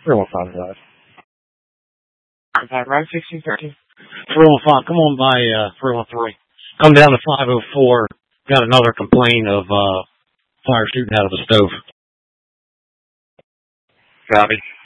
315 guys. Contact Road 1613. 315, come on by 313. Come down to 504. Got another complaint of fire shooting out of the stove. Copy.